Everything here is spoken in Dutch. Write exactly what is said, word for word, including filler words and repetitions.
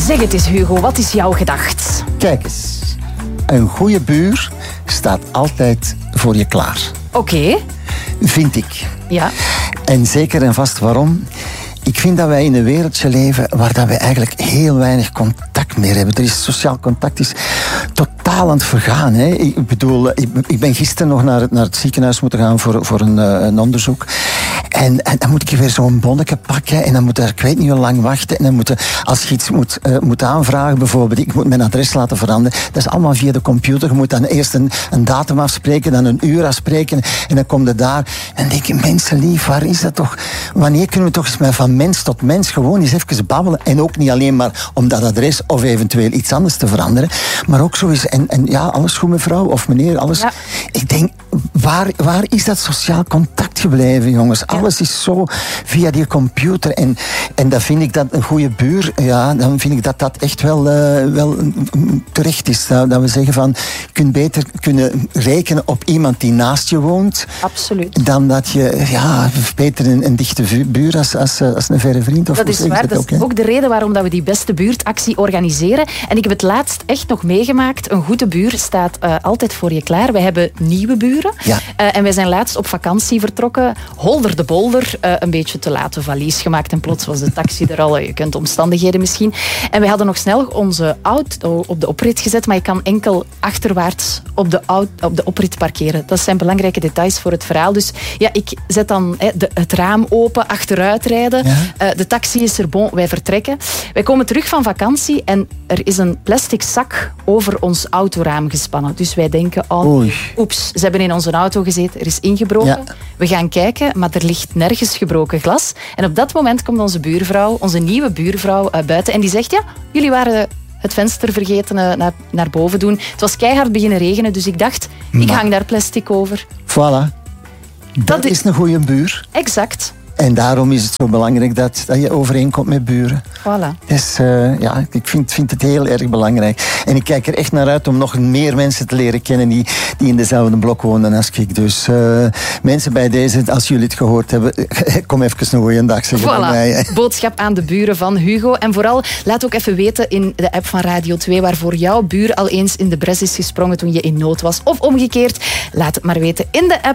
Zeg het eens, Hugo, wat is jouw gedacht? Kijk eens, een goede buur staat altijd voor je klaar. Oké. Okay. Vind ik. Ja. En zeker en vast waarom? Ik vind dat wij in een wereldje leven waar dat wij eigenlijk heel weinig contact meer hebben. Er is sociaal contact is totaal aan het vergaan. Hè. Ik bedoel, ik, ik ben gisteren nog naar het, naar het ziekenhuis moeten gaan voor, voor een, een onderzoek. En, en dan moet ik weer zo'n bonnetje pakken en dan moet er, ik weet niet hoe lang wachten. En dan moet, als je iets moet, uh, moet aanvragen, bijvoorbeeld, ik moet mijn adres laten veranderen. Dat is allemaal via de computer. Je moet dan eerst een, een datum afspreken, dan een uur afspreken. En dan kom je daar. En dan denk ik, mensen lief, waar is dat toch? Wanneer kunnen we toch eens met van mens tot mens gewoon eens even babbelen? En ook niet alleen maar om dat adres of eventueel iets anders te veranderen. Maar ook zo eens, en, en ja, alles goed mevrouw of meneer, alles. Ja. Ik denk, waar, waar is dat sociaal contact gebleven, jongens? Ja. Alles is zo via die computer. En, en dan vind ik dat een goede buur, ja, dan vind ik dat dat echt wel, uh, wel terecht is. Dat, dat we zeggen van, je kunt beter kunnen rekenen op iemand die naast je woont. Absoluut. Dan dat je, ja, beter een, een dichte buur als, als, als een verre vriend. Of dat is waar. Dat, dat is ook, ook de reden waarom dat we die beste buurtactie organiseren. En ik heb het laatst echt nog meegemaakt. Een goede buur staat uh, altijd voor je klaar. Wij hebben nieuwe buren. Ja. Uh, en wij zijn laatst op vakantie vertrokken. Holder de bolder. Uh, een beetje te laat een valies gemaakt. En plots was de taxi er al. Je kent omstandigheden misschien. En wij hadden nog snel onze auto op de oprit gezet. Maar je kan enkel achterwaarts op de, auto, op de oprit parkeren. Dat zijn belangrijke details voor het verhaal. Dus ja, ik zet dan he, de, het raam open, achteruit rijden. Ja. Uh, de taxi is er, bon, wij vertrekken. Wij komen terug van vakantie en er is een plastic zak over ons autoraam gespannen. Dus wij denken, oh, oeps, ze hebben in onze auto gezeten, er is ingebroken. Ja. We gaan kijken, maar er ligt nergens gebroken glas. En op dat moment komt onze buurvrouw, onze nieuwe buurvrouw, uh, buiten en die zegt, ja, jullie waren het venster vergeten uh, naar, naar boven doen. Het was keihard beginnen regenen, dus ik dacht, maar ik hang daar plastic over. Voilà. Dat, dat is een goede buur. Exact. En daarom is het zo belangrijk dat, dat je overeenkomt met buren. Voilà. Dus uh, ja, ik vind, vind het heel erg belangrijk. En ik kijk er echt naar uit om nog meer mensen te leren kennen die, die in dezelfde blok wonen als ik. Dus uh, mensen bij deze, als jullie het gehoord hebben, kom even een goeie dag zeggen voilà. bij mij. Boodschap aan de buren van Hugo. En vooral, laat ook even weten in de app van Radio twee waarvoor jouw buur al eens in de bres is gesprongen toen je in nood was. Of omgekeerd, laat het maar weten in de app